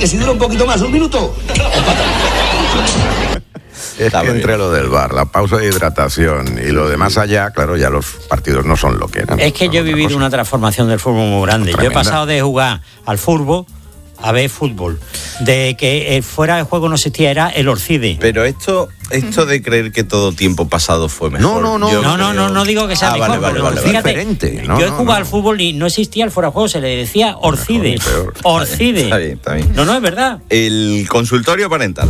que si dura un poquito más, 1 minuto. Es que entre lo del bar, la pausa de hidratación y lo de más allá, claro, ya los partidos no son lo que eran. Es que yo he vivido una transformación del fútbol muy grande. Tremenda. Yo he pasado de jugar al fútbol a ver fútbol. De que fuera de juego no existía, era el Orcide. Pero esto de creer que todo tiempo pasado fue mejor. No digo que sea mejor. Vale. Fíjate, diferente. Yo he jugado al fútbol y no existía el fuera de juego, se le decía Orcide. Orcide. Está bien. No, es verdad. El consultorio parental.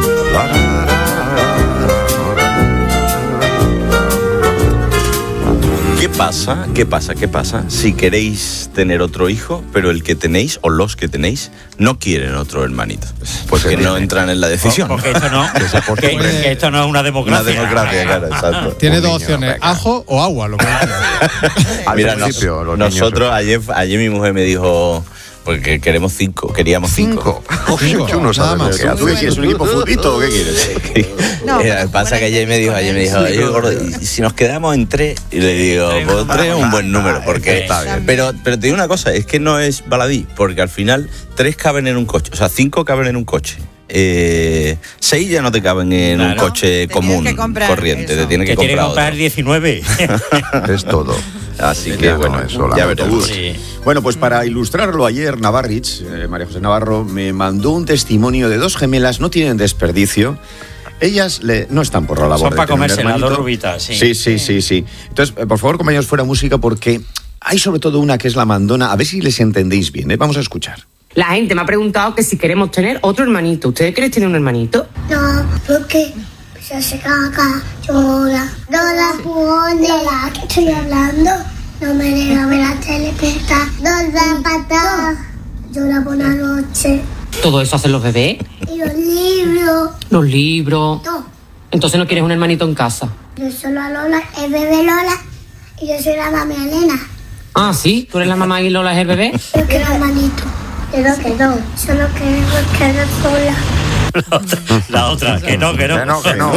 ¿Qué pasa si queréis tener otro hijo, pero el que tenéis o los que tenéis no quieren otro hermanito? Pues que no entran en la decisión. Porque esto no, que esto no es una democracia. Una democracia, claro, exacto. Tiene dos opciones, ajo o agua. Lo que Mira, nosotros, ayer mi mujer me dijo... Porque queríamos 5. Uno sabe más. ¿Tú qué quieres, un equipo futbolito o qué quieres? Pasa que ayer me dijo, oye, gordo, ¿y si nos quedamos en 3? Y le digo, pues 3 es un buen número, porque está bien. Pero te digo una cosa, es que no es baladí, porque al final 3 caben en un coche, o sea, 5 caben en un coche. 6 ya no te caben en un coche común, corriente. Te tiene que comprar 19. Es todo. Así que bueno, ya veremos. Sí. Bueno, pues para ilustrarlo, ayer Navarrich, María José Navarro, me mandó un testimonio de 2 gemelas, no tienen desperdicio. Ellas no están por la labor. Son para comerse las 2 rubitas, sí. Sí. Entonces, por favor, compañeros, fuera música, porque hay sobre todo una que es la mandona. A ver si les entendéis bien, ¿eh? Vamos a escuchar. La gente me ha preguntado que si queremos tener otro hermanito. ¿Ustedes quieren tener un hermanito? No, porque se hace caca, llora, no la pone. Lola, ¿qué estoy hablando? No me deja ver la telepista, no la pata, llora por la noche. ¿Todo eso hacen los bebés? Y los libros. ¿Los libros? No. Entonces no quieres un hermanito en casa. Yo soy la Lola, el bebé Lola, y yo soy la mami Elena. Ah, ¿sí? ¿Tú eres la mamá y Lola es el bebé? Yo quiero hermanito. Pero que no, solo queremos quedar sola. La otra, que no quiero.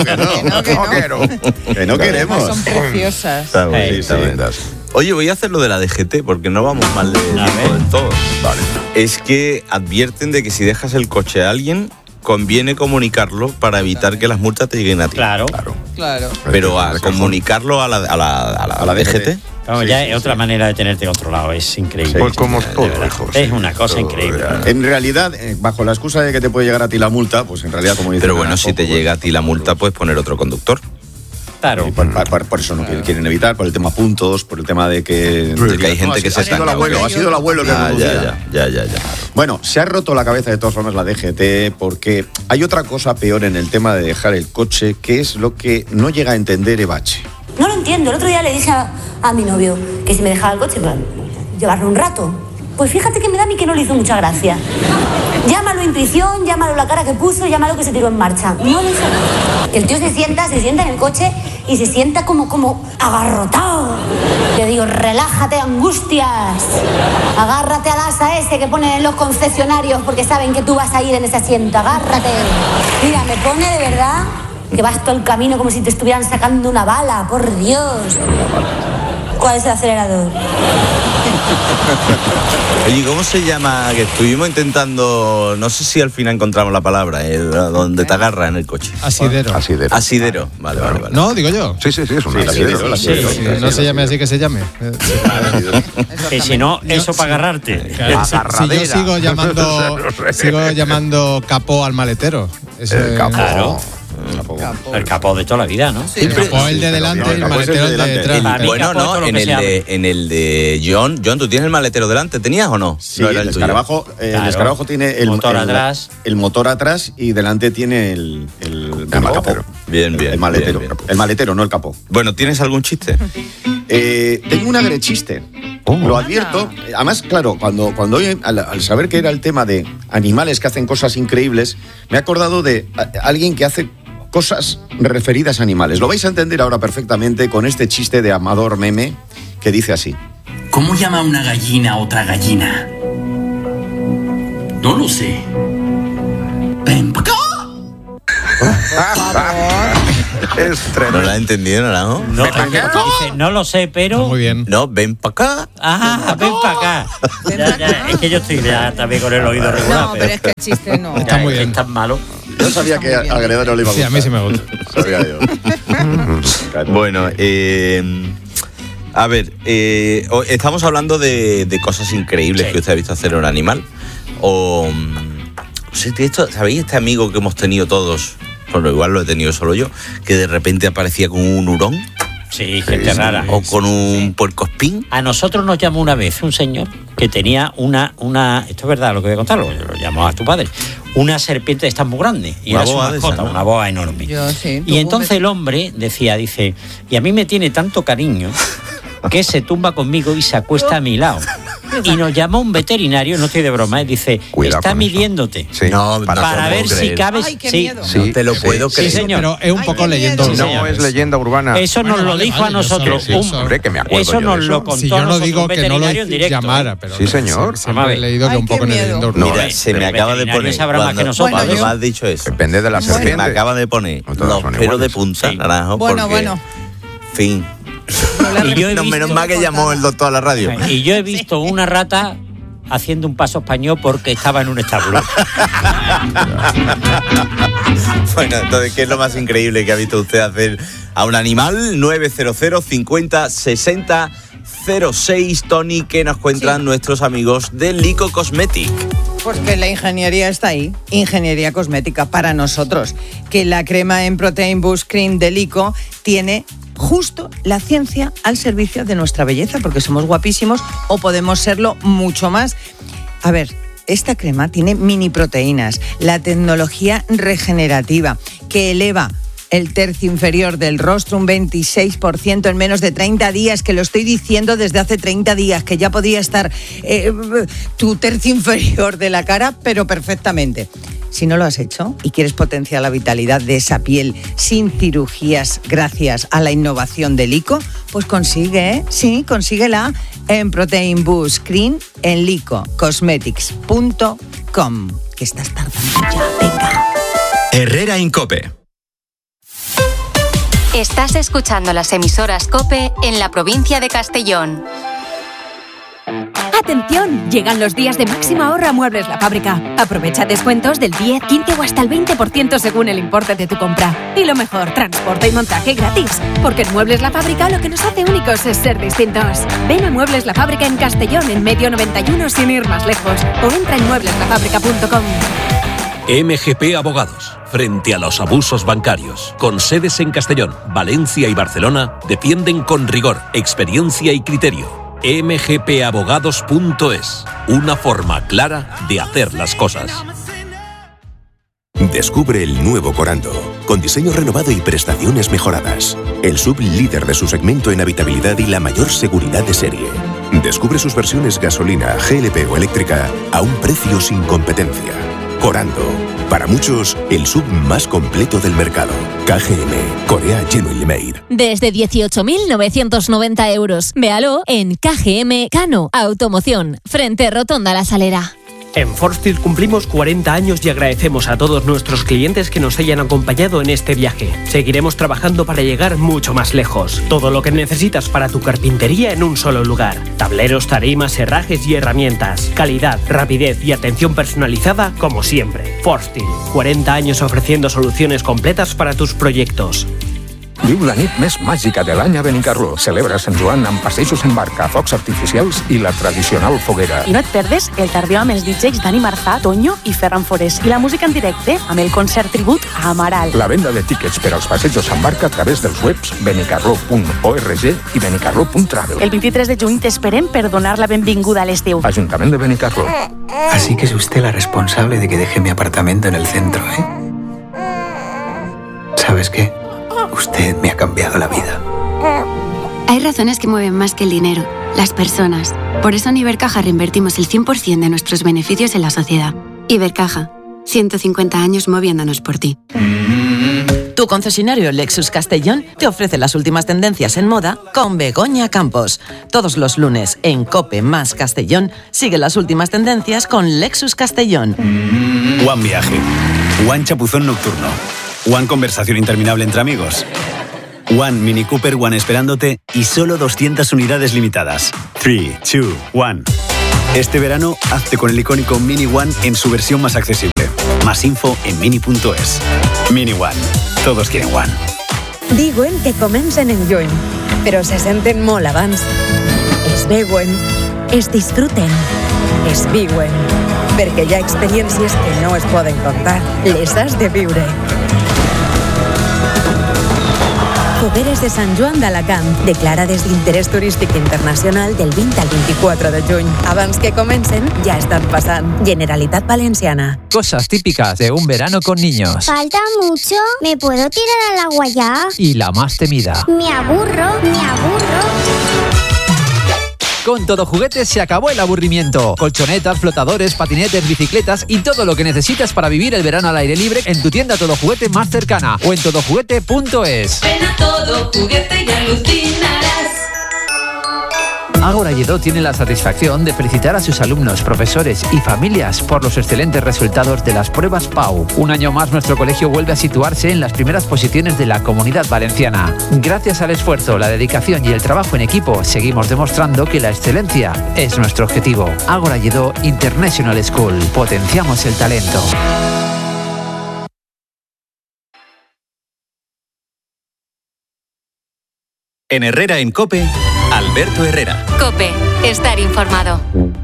Que no queremos. Son preciosas. Está bien. Oye, voy a hacer lo de la DGT, porque no vamos mal del todo. Vale. Es que advierten de que si dejas el coche a alguien, conviene comunicarlo para evitar que las multas te lleguen a ti. Claro. Pero a comunicarlo a la DGT. Vamos, ya es otra manera de tenerte controlado, es increíble. Pues como todo, hijos. Es una cosa increíble. En realidad, bajo la excusa de que te puede llegar a ti la multa, pues en realidad, como dice. Pero bueno, si te llega a ti la multa, puedes poner otro conductor. Claro. Por eso no quieren evitar, por el tema puntos, por el tema de que hay gente que se está. Ha sido el abuelo que Ya. Bueno, se ha roto la cabeza de todas formas la DGT, porque hay otra cosa peor en el tema de dejar el coche, que es lo que no llega a entender Evache. No lo entiendo. El otro día le dije a mi novio que si me dejaba el coche para llevarlo un rato. Pues fíjate que me da a mí que no le hizo mucha gracia. Llámalo intuición, llámalo la cara que puso, llámalo que se tiró en marcha. No lo sé. El tío se sienta en el coche y se sienta como agarrotado. Le digo, relájate, angustias. Agárrate al asa ese que ponen en los concesionarios porque saben que tú vas a ir en ese asiento. Agárrate. Mira, me pone de verdad que vas todo el camino como si te estuvieran sacando una bala. Por Dios. ¿Cuál es el acelerador? Oye, ¿cómo se llama? Que estuvimos intentando, no sé si al final encontramos la palabra, donde te agarra en el coche. Asidero. Vale. No, digo yo. Sí, es un asidero. Sí. No se llame así que se llame. Que si no, eso para agarrarte. Si yo sigo llamando capó al maletero. El capó. Claro. El capó de toda la vida, ¿no? Sí, el capó el de delante y el maletero el de detrás. Bueno, no, en el de John, ¿tú tienes el maletero delante? ¿Tenías o no? Sí, el escarabajo tiene el motor atrás. El motor atrás y delante tiene el capó. Bien. El maletero. Bien. El maletero, no el capó. Bueno, ¿tienes algún chiste? Tengo un agrechiste. Lo advierto. Además, claro, cuando hoy, al saber que era el tema de animales que hacen cosas increíbles, me he acordado de alguien que hace cosas referidas a animales. Lo vais a entender ahora perfectamente con este chiste de Amador Meme que dice así. ¿Cómo llama una gallina a otra gallina? No lo sé. ¡Ven para acá! Es tremendo. ¿No lo has entendido, Naranjo? No, dice, no lo sé, pero... Muy bien. No, ven para acá. Ah, ven para acá. Ya, es que yo estoy ya también con el oído regular. No, pero es que el chiste no. Está muy bien. Es tan malo. Yo sabía que a Gredo no le iba a Sí, gustar. a mí sí me gusta. Sabía yo. Bueno, a ver, estamos hablando de cosas increíbles que usted ha visto hacer a un animal. O, ¿sabéis este amigo que hemos tenido todos? Bueno, igual lo he tenido solo yo, que de repente aparecía con un hurón. Sí, gente rara. O con un puercoespín. A nosotros nos llamó una vez un señor que tenía una esto es verdad lo que voy a contar, lo llamó a tu padre, una serpiente de estas muy grande, y una era su boa mascota, esa, ¿no? una boa enorme. Y entonces el hombre dice, y a mí me tiene tanto cariño que se tumba conmigo y se acuesta a mi lado. Y nos llamó un veterinario, no estoy de broma, y dice, Cuidado está con midiéndote. Sí. No, para ver si cabes. Ay, qué Sí, miedo. Sí, no te lo puedo sí, creer. señor. Pero es un Ay, poco qué leyendo. miedo. No es leyenda urbana. Eso nos Bueno, lo vale, dijo vale, a nosotros. yo sé, Hombre, que me acuerdo eso yo de nos eso. lo contó Si yo a no nosotros digo un que no lo veterinario en directo. llamara, pero Sí, señor. siempre he leído que Ay, un poco qué leyenda miedo. urbana. Mira, se me pero acaba de veterinario poner. sabrá más que nosotros. Cuando Bueno, me has dicho eso. Depende de la Se me serpiente. acaba de poner No todas los son pelos de iguales. punta, Sí. Naranjo. Bueno, porque, bueno. Fin. Y yo he No, menos visto- mal que llamó el doctor a la radio. Y yo he visto una rata haciendo un paso español porque estaba en un establo. Bueno, entonces, ¿qué es lo más increíble que ha visto usted hacer a un animal? 900 50 60 06, Tony, que nos cuentan nuestros amigos de Lico Cosmetic. Pues que la ingeniería está ahí, ingeniería cosmética para nosotros. Que la crema en Protein Boost Cream de Lico tiene justo la ciencia al servicio de nuestra belleza, porque somos guapísimos o podemos serlo mucho más. A ver, esta crema tiene mini proteínas, la tecnología regenerativa que eleva el tercio inferior del rostro un 26% en menos de 30 días, que lo estoy diciendo desde hace 30 días, que ya podía estar tu tercio inferior de la cara, pero perfectamente. Si no lo has hecho y quieres potenciar la vitalidad de esa piel sin cirugías gracias a la innovación de Lico, pues consíguela en Protein Boost Cream en licocosmetics.com. Que estás tardando ya, venga. Herrera Incope. Estás escuchando las emisoras COPE en la provincia de Castellón. ¡Atención! Llegan los días de máxima ahorro a Muebles La Fábrica. Aprovecha descuentos del 10, 15 o hasta el 20% según el importe de tu compra. Y lo mejor, transporte y montaje gratis. Porque en Muebles La Fábrica lo que nos hace únicos es ser distintos. Ven a Muebles La Fábrica en Castellón, en Medio 91, sin ir más lejos. O entra en muebleslafábrica.com. MGP Abogados. Frente a los abusos bancarios. Con sedes en Castellón, Valencia y Barcelona, defienden con rigor, experiencia y criterio. mgpabogados.es. Una forma clara de hacer las cosas. Descubre el nuevo Corando, con diseño renovado y prestaciones mejoradas. El sub líder de su segmento en habitabilidad y la mayor seguridad de serie. Descubre sus versiones gasolina, GLP o eléctrica a un precio sin competencia. Corando, para muchos, el sub más completo del mercado. KGM, Korea Genuinely Made. Desde 18.990 euros. Véalo en KGM Cano Automoción, frente Rotonda La Salera. En Forstil cumplimos 40 años y agradecemos a todos nuestros clientes que nos hayan acompañado en este viaje. Seguiremos trabajando para llegar mucho más lejos. Todo lo que necesitas para tu carpintería en un solo lugar. Tableros, tarimas, herrajes y herramientas. Calidad, rapidez y atención personalizada como siempre. Forstil, 40 años ofreciendo soluciones completas para tus proyectos. Viu la nit més màgica de l'any a Benicarló. Celebra Sant Joan amb passejos en barca, focs artificials i la tradicional foguera. I no et perdes el tardeu amb els DJs Dani Marzà, Toño i Ferran Forés. I la música en directe amb el concert tribut a Amaral. La venda de tíquets per als passejos en barca a través dels webs benicarló.org i benicarló.travel. El 23 de juny t'esperem per donar la benvinguda a l'estiu. Ajuntament de Benicarló. Así que es usted la responsable de que deje mi apartamento en el centro, ¿eh? ¿Sabes qué? Usted me ha cambiado la vida. Hay razones que mueven más que el dinero, las personas. Por eso en Ibercaja reinvertimos el 100% de nuestros beneficios en la sociedad. Ibercaja, 150 años moviéndonos por ti. Tu concesionario Lexus Castellón te ofrece las últimas tendencias en moda con Begoña Campos. Todos los lunes en COPE más Castellón sigue las últimas tendencias con Lexus Castellón. One Viaje. One Chapuzón Nocturno. One conversación interminable entre amigos. One Mini Cooper One esperándote y solo 200 unidades limitadas. 3, 2, 1. Este verano, hazte con el icónico Mini One en su versión más accesible. Más info en mini.es. Mini One. Todos quieren One. Diuen que comencen en lluny, però se senten molt abans. Es veuen, es disfruten, es viuen, perquè hi ha experiències que no es poden contar, les has de viure. Fogueres de Sant Joan d'Alacant, declarades d'interès turístic internacional del 20 al 24 de juny. Abans que comencen, ja estan passant. Generalitat Valenciana. Cosas típicas de un verano con niños. ¿Falta mucho? ¿Me puedo tirar al agua ya? Y la más temida. Me aburro. Con Todo Juguetes se acabó el aburrimiento. Colchonetas, flotadores, patinetes, bicicletas y todo lo que necesitas para vivir el verano al aire libre en tu tienda Todo Juguete más cercana o en todojuguete.es. Ven a Todo Juguete y alucinarás. Ágora Lledó tiene la satisfacción de felicitar a sus alumnos, profesores y familias por los excelentes resultados de las pruebas PAU. Un año más nuestro colegio vuelve a situarse en las primeras posiciones de la Comunidad Valenciana. Gracias al esfuerzo, la dedicación y el trabajo en equipo, seguimos demostrando que la excelencia es nuestro objetivo. Ágora Lledó International School. Potenciamos el talento. En Herrera en COPE, Alberto Herrera. COPE, estar informado.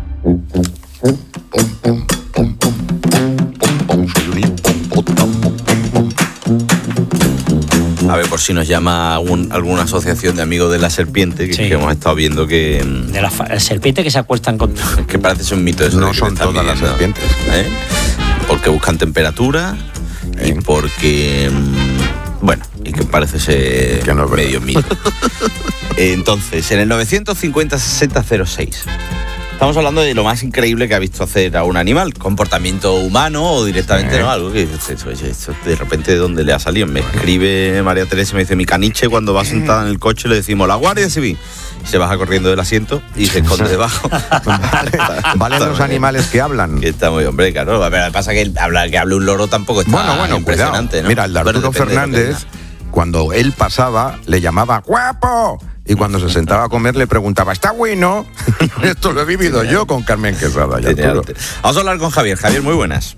A ver, por si nos llama alguna asociación de amigos de la serpiente, que, sí, que hemos estado viendo que... De la serpiente que se acuestan con... Que parece ser un mito eso. No son todas las serpientes. Porque buscan temperatura y porque... Bueno, y que parece ser que no es medio mito. Entonces, en el 950-6006 estamos hablando de lo más increíble que ha visto hacer a un animal, comportamiento humano o directamente no, algo que eso de repente de dónde le ha salido. Me escribe María Teresa y me dice: mi caniche cuando va sentada en el coche le decimos la Guardia Civil. Se baja corriendo del asiento y se esconde debajo. Valen los animales que hablan. Que está muy, hombre, claro. Pero lo que pasa es que hable un loro tampoco está impresionante, cuidado. ¿no? Mira, el de Arturo Fernández, cuando él pasaba, le llamaba ¡guapo! Y cuando se sentaba a comer le preguntaba ¿está bueno? Esto lo he vivido yo con Carmen Quesada. Vamos a hablar con Javier. Javier, muy buenas.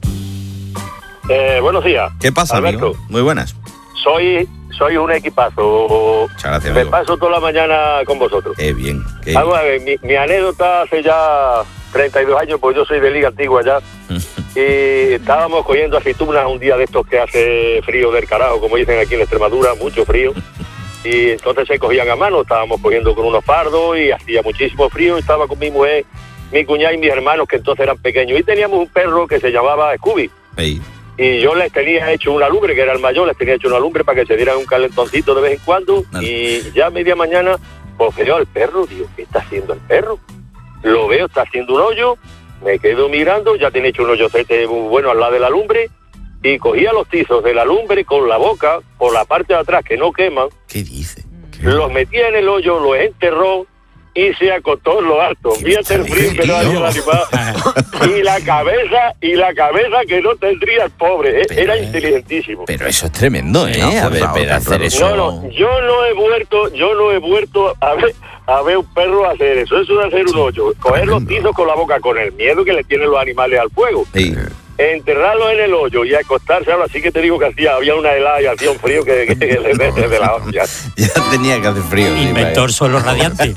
Buenos días. ¿Qué pasa, Alberto? Amigo? Muy buenas. Soy un equipazo. Muchas gracias, me amigo. paso toda la mañana con vosotros. Qué bien. Vamos a ver, mi anécdota hace ya 32 años, pues yo soy de Liga Antigua ya. Y estábamos cogiendo aceitunas un día de estos que hace frío del carajo, como dicen aquí en Extremadura, mucho frío. Y entonces se cogían a mano, estábamos cogiendo con unos fardos y hacía muchísimo frío. Estaba con mi mujer, mi cuñada y mis hermanos, que entonces eran pequeños. Y teníamos un perro que se llamaba Scooby. Hey. Y yo les tenía hecho una lumbre, que era el mayor, les tenía hecho una lumbre para que se dieran un calentoncito de vez en cuando. Y ya a media mañana, pues veo al perro, digo, ¿qué está haciendo el perro? Lo veo, está haciendo un hoyo, me quedo mirando, ya tiene hecho un hoyocete muy bueno al lado de la lumbre, y cogía los tizos de la lumbre con la boca, por la parte de atrás que no queman. ¿Qué dice? Los metía en el hoyo, los enterró y se acostó en lo alto. Fíjate el frío que no había el animal. Y la cabeza que no tendría el pobre. Era inteligentísimo. Pero eso es tremendo, ¿eh? No, A ver, hacer eso. No, yo no he vuelto a ver un perro hacer eso. Eso de hacer un hoyo. Coger los tizos con la boca, con el miedo que le tienen los animales al fuego. Sí. Enterrarlos en el hoyo y acostarse. Ahora sí que te digo que había una helada y hacía un frío que de la hostia. Ya tenía que hacer frío. Inventor suelo radiante.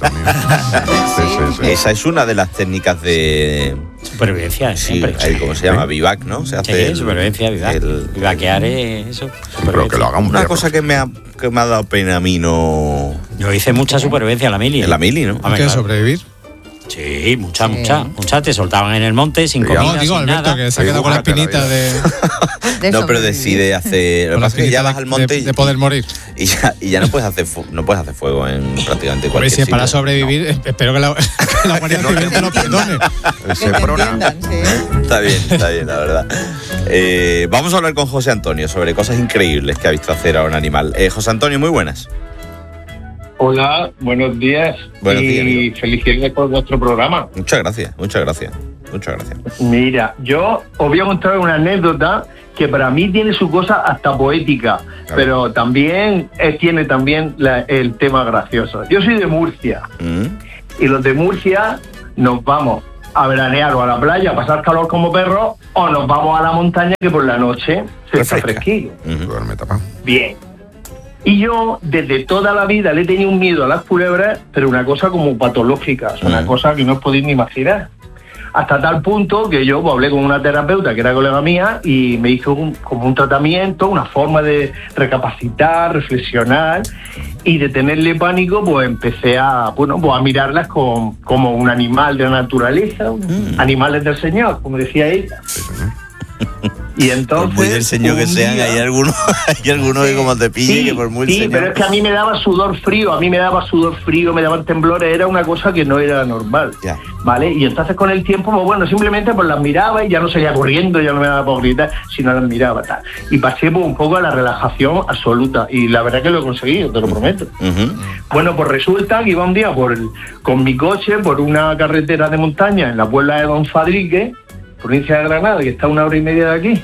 Sí. Esa es una de las técnicas de supervivencia. Sí, ¿cómo se llama? Vivac, ¿no? Se hace supervivencia, vivac. Vivaquear es eso. Pero que lo haga un Una cosa que me ha dado pena a mí no... Yo hice mucha supervivencia en la mili. En la mili, ¿no? ¿Qué sobrevivir? Sí, mucha. Te soltaban en el monte sin comida, no, digo, sin Alberto, nada. que se ha quedado con la espinita de no, pero decide hacer... Lo que pasa es que ya vas al monte de poder morir. Y ya no puedes hacer fuego en prácticamente cualquier sitio. Si para sobrevivir, espero que la Guardia Civil te lo perdone. Está bien, la verdad. Vamos a hablar con José Antonio sobre cosas increíbles que ha visto hacer a un animal. José Antonio, muy buenas. Hola, buenos días. Buenos días, y felicidades por vuestro programa. Muchas gracias. Mira, yo os voy a contar una anécdota que para mí tiene su cosa hasta poética, pero también tiene también el tema gracioso. Yo soy de Murcia y los de Murcia nos vamos a veranear o a la playa, a pasar calor como perros, o nos vamos a la montaña que por la noche se está fresquillo. Bien. Y yo desde toda la vida le he tenido un miedo a las culebras, pero una cosa como patológica, o sea, una cosa que no os podéis ni imaginar. Hasta tal punto que yo hablé con una terapeuta que era colega mía y me hizo como un tratamiento, una forma de recapacitar, reflexionar, y de tenerle pánico, pues empecé a mirarlas como un animal de la naturaleza, animales del Señor, como decía ella. Y entonces, por muy del Señor que sean, hay algunos que como te pille, que por muy Señor... pero es que a mí me daba sudor frío, me daban temblores, era una cosa que no era normal, ¿vale? Y entonces con el tiempo, pues bueno, simplemente pues las miraba y ya no salía corriendo, ya no me daba por gritar, sino las miraba, tal. Y pasé pues un poco a la relajación absoluta, y la verdad que lo he conseguido, te lo prometo. Bueno, pues resulta que iba un día con mi coche por una carretera de montaña en la Puebla de Don Fadrique, provincia de Granada, que está a 1 hora y media de aquí,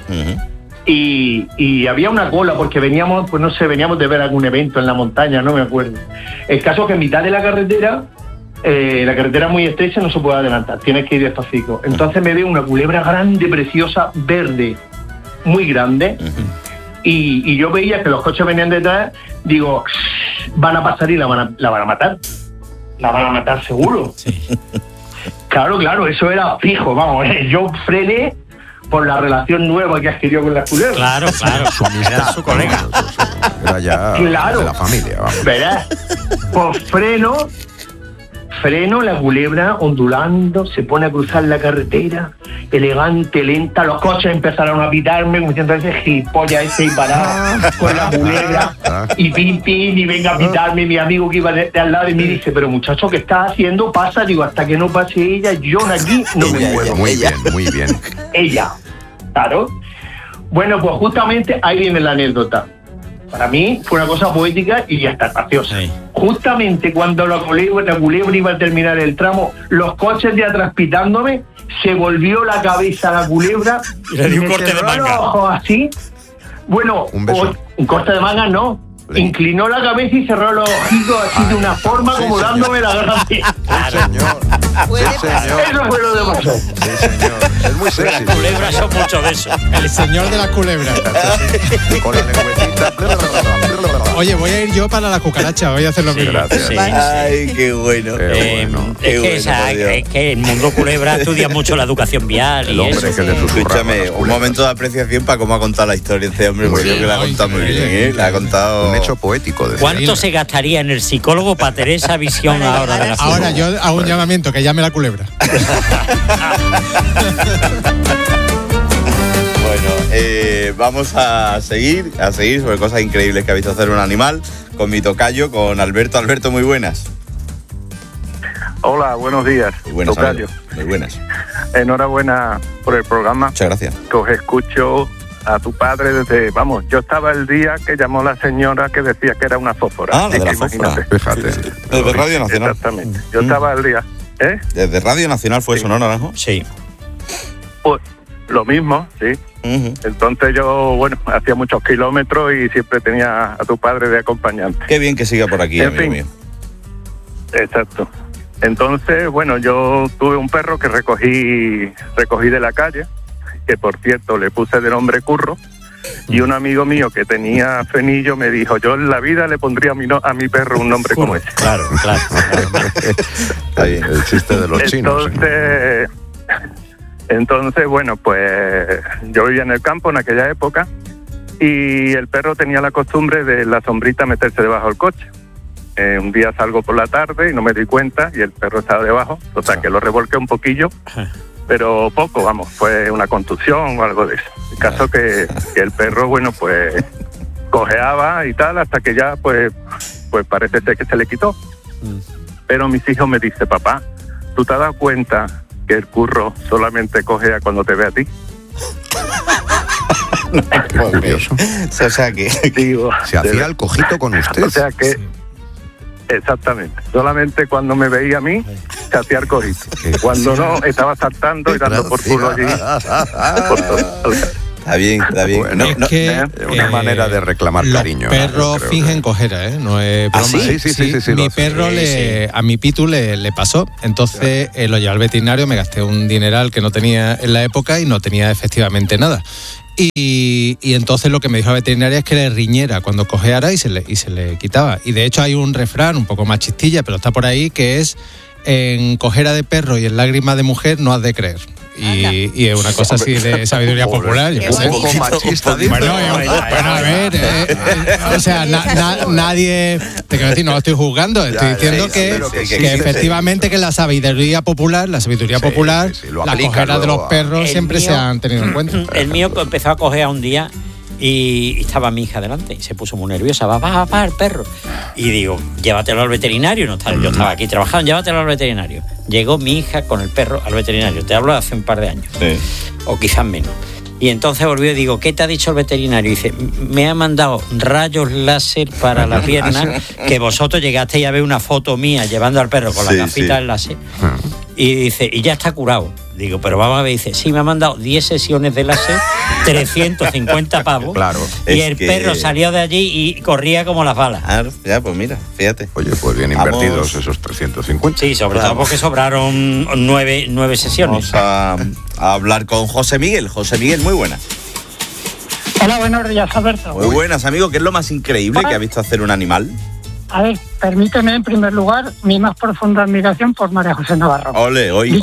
y había una cola porque veníamos de ver algún evento en la montaña, no me acuerdo. El caso es que en mitad de la carretera es muy estrecha, no se puede adelantar, tienes que ir despacito. Entonces me veo una culebra grande, preciosa, verde, muy grande, y yo veía que los coches venían detrás, digo, van a pasar y la van a matar. La van a matar seguro. Claro, eso era fijo, vamos, yo frené por la relación nueva que adquirió con las culebras. Claro, su amistad, su colega. Era ya de la familia, vamos. ¿Verdad? Pues freno, la culebra ondulando, se pone a cruzar la carretera, elegante, lenta, los coches empezaron a pitarme, como diciendo ese gilipollas ese y parado con la culebra, y pin, y venga a pitarme, mi amigo que iba de al lado de mí dice, pero muchacho, ¿qué estás haciendo? Pasa, digo, hasta que no pase ella, yo aquí no me muevo. Muy bien. Ella, claro. Bueno, pues justamente ahí viene la anécdota. Para mí fue una cosa poética y hasta graciosa. Justamente cuando la culebra iba a terminar el tramo, los coches de atrás pitándome, se volvió la cabeza a la culebra y le dio un corte de manga. Los ojos así. Bueno, un corte de manga no. Inclinó la cabeza y cerró los ojitos así de una forma como dándome la gracia. Eso fue lo de pasó. Sí, señor. Es muy sexy. Las culebras son mucho de eso. El señor de las culebras. Con la lengüetita. Oye, voy a ir yo para la cucaracha, voy a hacer lo mismo. Gracias. Ay, qué bueno. Es que el mundo culebra estudia mucho la educación vial y eso. Escúchame, un momento de apreciación para cómo ha contado la historia este hombre, porque yo creo que la ha contado muy bien, la ha contado... Un hecho poético. ¿Cuánto se gastaría en el psicólogo para tener esa visión ahora de la culebra? Ahora yo hago un llamamiento, que llame la culebra. Bueno, vamos a seguir sobre cosas increíbles que ha visto hacer un animal con mi tocayo, con Alberto. Alberto, muy buenas. Hola, buenos días. Muy buenas, tocayo. Muy buenas. Enhorabuena por el programa. Muchas gracias. Que os escucho a tu padre desde, yo estaba el día que llamó la señora que decía que era una fósfora. Ah, la de la fósfora. Fíjate. Desde Radio Nacional. Exactamente. Yo estaba el día. Desde Radio Nacional fue eso, ¿no, Naranjo? Sí. Pues lo mismo, sí. Entonces yo, hacía muchos kilómetros y siempre tenía a tu padre de acompañante. Qué bien que siga por aquí, amigo mío. Exacto. Entonces, yo tuve un perro que recogí de la calle, que por cierto le puse de nombre Curro, y un amigo mío que tenía frenillo me dijo, yo en la vida le pondría a mi perro un nombre como ese. Claro. Está bien, el chiste de los chinos. Entonces, pues yo vivía en el campo en aquella época y el perro tenía la costumbre de la sombrita meterse debajo del coche. Un día salgo por la tarde y no me di cuenta y el perro estaba debajo, o sea que lo revolqué un poquillo, pero poco, fue una contusión o algo de eso. El caso que el perro, pues cojeaba y tal, hasta que ya, pues parece ser que se le quitó. Pero mis hijos me dicen, papá, ¿tú te has dado cuenta que el Curro solamente cojea cuando te ve a ti? Curioso. O sea que se hacía el cojito con usted. O sea que exactamente, solamente cuando me veía a mí se hacía el cojito, cuando no estaba saltando y dando por culo allí por todo. Está bien. Bueno, es que una manera de reclamar cariño. Los perros fingen cojera, ¿eh? No es broma. Sí, mi perro a mi Pitu le pasó. Entonces lo llevé al veterinario, me gasté un dineral que no tenía en la época y no tenía efectivamente nada. Y entonces lo que me dijo la veterinaria es que le riñera cuando cojeara y se le quitaba. Y de hecho hay un refrán un poco más chistilla, pero está por ahí, que es: en cojera de perro y en lágrima de mujer no has de creer. Y es una cosa así de sabiduría popular. Yo qué sé. Un poco machista, dice. Bueno, a ver, o sea, nadie, te quiero decir, no lo estoy juzgando, estoy diciendo que efectivamente que la sabiduría popular, la cojera de los perros siempre se han tenido en cuenta. El mío empezó a cojear un día y estaba mi hija delante y se puso muy nerviosa. Va, el perro. Y digo, llévatelo al veterinario. No estaba, yo estaba aquí trabajando, llévatelo al veterinario. Llegó mi hija con el perro al veterinario. Te hablo de hace un par de años. Sí. O quizás menos. Y entonces volvió y digo, ¿qué te ha dicho el veterinario? Y dice, me ha mandado rayos láser para la pierna, que vosotros llegasteis a ver una foto mía llevando al perro con la gafita del láser. Y dice, y ya está curado. Digo, pero vamos a ver, dice, sí, me ha mandado 10 sesiones de láser, 350 pavos. Claro. Y el perro salió de allí y corría como las balas. Claro, ya, pues mira, fíjate. Oye, pues bien invertidos esos 350. Sí, sobre todo porque sobraron 9 sesiones. Vamos a hablar con José Miguel. José Miguel, muy buenas. Hola, buenos días, Alberto. Muy buenas, amigo. ¿Qué es lo más increíble que ha visto hacer un animal? A ver, permíteme en primer lugar mi más profunda admiración por María José Navarro. Ole, hoy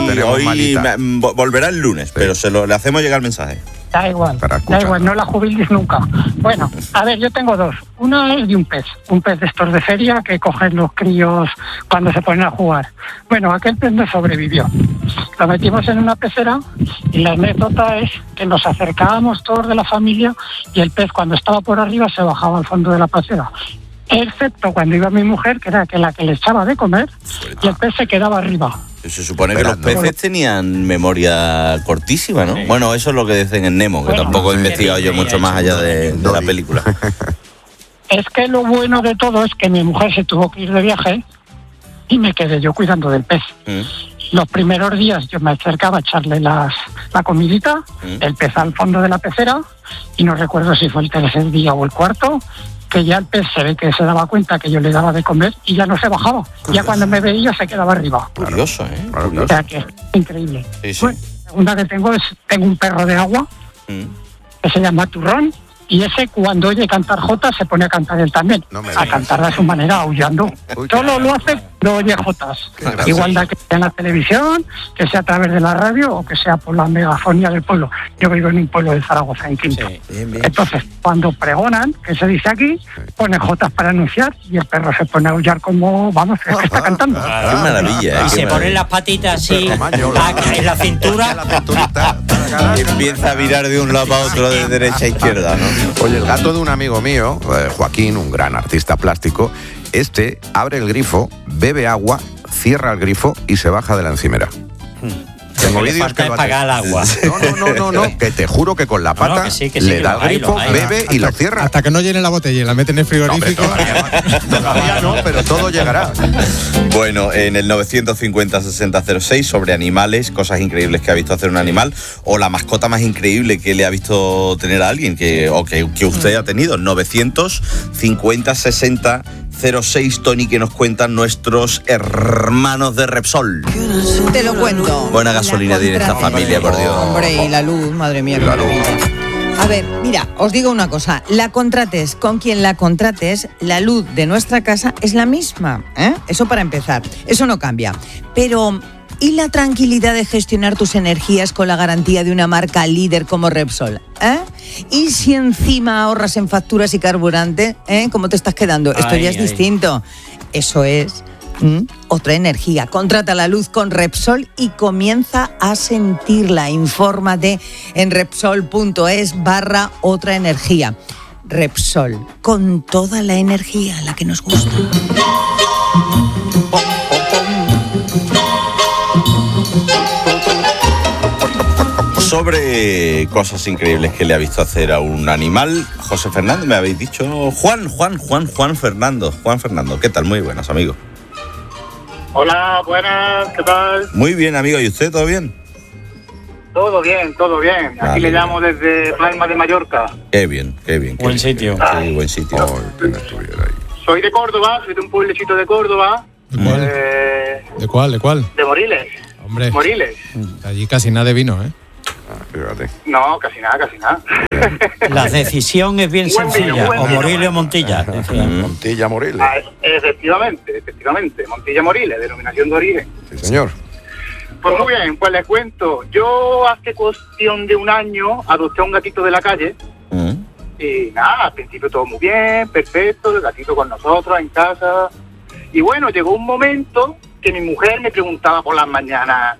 volverá el lunes, pero le hacemos llegar el mensaje. Da igual, no la jubiles nunca. Bueno, a ver, yo tengo dos. Una es de un pez de estos de feria que cogen los críos cuando se ponen a jugar. Bueno, aquel pez no sobrevivió. Lo metimos en una pecera y la anécdota es que nos acercábamos todos de la familia y el pez cuando estaba por arriba se bajaba al fondo de la pecera. Excepto cuando iba mi mujer, que era la que le echaba de comer, y el pez se quedaba arriba. Se supone que los peces tenían memoria cortísima, ¿no? Sí. Bueno, eso es lo que dicen en Nemo, que tampoco he investigado yo mucho más allá de la película. Es que lo bueno de todo es que mi mujer se tuvo que ir de viaje y me quedé yo cuidando del pez. Los primeros días yo me acercaba a echarle la comidita, el pez al fondo de la pecera, y no recuerdo si fue el tercer día o el cuarto, que ya el pez se ve que se daba cuenta que yo le daba de comer y ya no se bajaba. Curioso. Ya cuando me veía se quedaba arriba. Curioso, ¿eh? O sea que es increíble. Sí, sí. Bueno, la segunda que tengo un perro de agua que se llama Turrón, y ese cuando oye cantar jotas se pone a cantar él también. A cantar de su manera, aullando. Solo lo hace cuando oye jotas. Igual que sea en la televisión, que sea a través de la radio o que sea por la megafonía del pueblo. Yo vivo en un pueblo de Zaragoza, en Quinto. Sí, bien. Entonces, cuando pregonan, que se dice aquí, pone jotas para anunciar y el perro se pone a aullar como, vamos, es que está cantando. Qué maravilla. Y se ponen las patitas así en la cintura. Y empieza a virar de un lado para otro, de derecha a izquierda, ¿no? Oye, el gato de un amigo mío, Joaquín, un gran artista plástico, abre el grifo, bebe agua, cierra el grifo y se baja de la encimera. Tengo vídeos que lo hace. Pagar el agua. No, que te juro que con la pata le da el grifo, bebe y lo cierra. Hasta que no llene la botella y la mete en el frigorífico. Todavía no, pero todo llegará. Bueno, en el 950-6006 sobre animales, cosas increíbles que ha visto hacer un animal, o la mascota más increíble que le ha visto tener a alguien, que usted ha tenido. 950-6006, Tony, que nos cuentan nuestros hermanos de Repsol. Te lo cuento. Buena gasolina tiene esta familia, por Dios. Hombre, y la luz, madre mía. A ver, mira, os digo una cosa. La contrates con quien la contrates, la luz de nuestra casa es la misma, ¿eh? Eso para empezar. Eso no cambia. Pero, ¿y la tranquilidad de gestionar tus energías con la garantía de una marca líder como Repsol? ¿Y si encima ahorras en facturas y carburante? ¿Cómo te estás quedando? Esto ya es distinto. Eso es otra energía. Contrata la luz con Repsol y comienza a sentirla. Infórmate en Repsol.es/otra energía. Repsol, con toda la energía, la que nos gusta. Sobre cosas increíbles que le ha visto hacer a un animal, José Fernando, me habéis dicho. Juan Fernando. Juan Fernando, ¿qué tal? Muy buenas, amigo. Hola, buenas, ¿qué tal? Muy bien, amigo, ¿y usted todo bien? Todo bien, todo bien. Aquí Vale. le llamo desde Palma de Mallorca. Qué bien, qué bien. Buen sitio. Sí, buen sitio. Soy de Córdoba, soy de un pueblecito de Córdoba. ¿De cuál? De Moriles. Hombre, Moriles. allí casi nada de vino, ¿eh? Fíjate. No, casi nada. La decisión es bien sencilla, o Moriles o Montilla. Montilla Moriles. Ah, efectivamente. Montilla Moriles, denominación de origen. Sí, señor. Pues muy bien, pues les cuento. Yo hace cuestión de un año adopté a un gatito de la calle. Y nada, al principio todo muy bien, perfecto, el gatito con nosotros en casa. Y bueno, llegó un momento que mi mujer me preguntaba por las mañanas,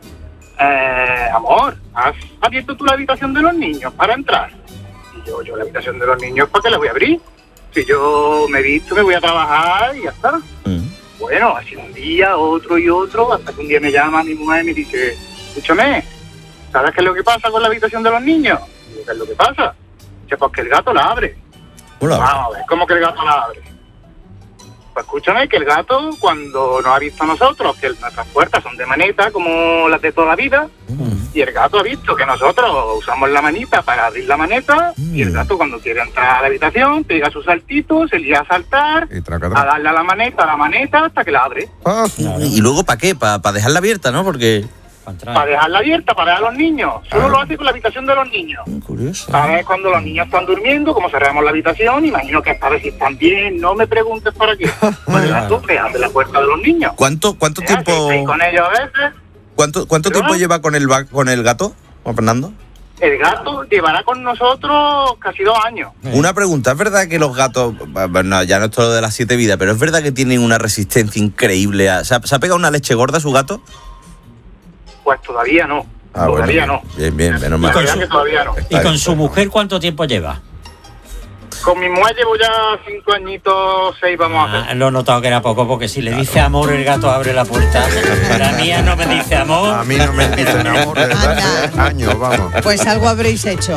amor, ¿has abierto tú la habitación de los niños para entrar? Y yo la habitación de los niños, ¿para qué la voy a abrir? Si yo me he visto, me voy a trabajar y ya está. Bueno, así un día, otro y otro, hasta que un día me llama mi mujer y me dice, escúchame, ¿sabes qué es lo que pasa con la habitación de los niños? Y digo, ¿qué es lo que pasa? Dice, pues que el gato la abre. Vamos a ver, ¿cómo que el gato la abre? Pues escúchame, que el gato, cuando nos ha visto a nosotros, que nuestras puertas son de maneta, como las de toda la vida, y el gato ha visto que nosotros usamos la manita para abrir la maneta, y el gato cuando quiere entrar a la habitación, pega sus saltitos, se lía a saltar, a darle a la maneta, hasta que la abre. ¿Y luego para qué? Para dejarla abierta, ¿no? Porque... Para dejarla abierta, para dejar a los niños. Solo lo hace con la habitación de los niños. Curioso. ¿Sabes? Cuando los niños están durmiendo, como cerramos la habitación, imagino que es para ver si están bien. No me preguntes para qué. Pues el gato que abre la puerta de los niños. ¿Cuánto tiempo? Estoy con ellos a veces. ¿Cuánto tiempo lleva con el gato, Juan Fernando? El gato llevará con nosotros casi 2 años. Una pregunta, ¿es verdad que los gatos, bueno, ya no es todo de las 7 vidas, pero es verdad que tienen una resistencia increíble? ¿Se ha pegado una leche gorda su gato? Pues todavía no. Todavía no. Bien, menos mal. Todavía no. ¿Y con su mujer cuánto tiempo lleva? Con mi mujer llevo ya 5 añitos, 6 vamos a hacer. Lo he notado que era poco, porque si le dice amor, el gato abre la puerta. La mía no me dice amor. A mí no me dicen amor desde hace años, vamos. Pues algo habréis hecho.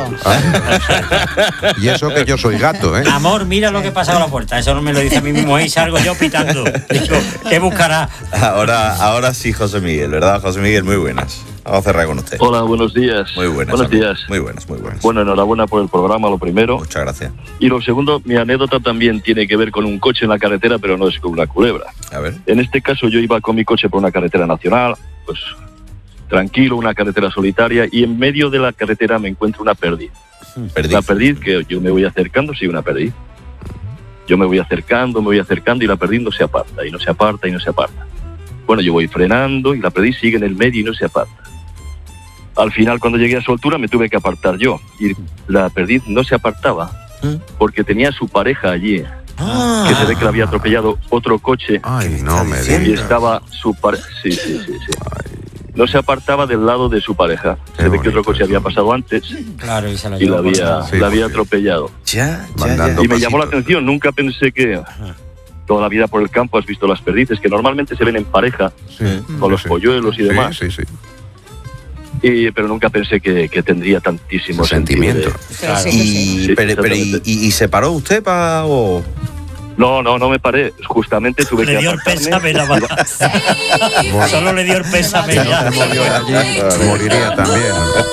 Y eso que yo soy gato, ¿eh? Amor, mira lo que pasa con la puerta. Eso no me lo dice a mí mismo y salgo yo pitando. Digo, ¿qué buscará? Ahora sí, José Miguel, ¿verdad? José Miguel, muy buenas. Vamos a cerrar con usted. Hola, buenos días. Muy buenas. Buenos días. Muy buenas. Bueno, enhorabuena por el programa, lo primero. Muchas gracias. Y lo segundo, mi anécdota también tiene que ver con un coche en la carretera, pero no es con una culebra. A ver. En este caso yo iba con mi coche por una carretera nacional, pues tranquilo, una carretera solitaria, y en medio de la carretera me encuentro una perdiz. La perdiz que yo me voy acercando, sí, una perdiz. Yo me voy acercando y la perdiz no se aparta, y no se aparta, y no se aparta. Bueno, yo voy frenando y la perdiz sigue en el medio y no se aparta. Al final, cuando llegué a su altura, me tuve que apartar yo. Y la perdiz no se apartaba porque tenía a su pareja allí. Que se ve que la había atropellado otro coche. Ay, no me Y digas. estaba su pareja. Sí. No se apartaba del lado de su pareja. Se ve que otro coche había pasado antes. Claro, y se la y la había atropellado. Ya. Y me llamó la atención. Nunca pensé que... Toda la vida por el campo has visto las perdices, que normalmente se ven en pareja, con los polluelos y demás. Sí. Pero nunca pensé que tendría tantísimo sentimiento. Claro. ¿Y se paró usted o...? No me paré. Justamente tuve Le que dio el pésame la mano. Solo le dio el pésame. Moriría también.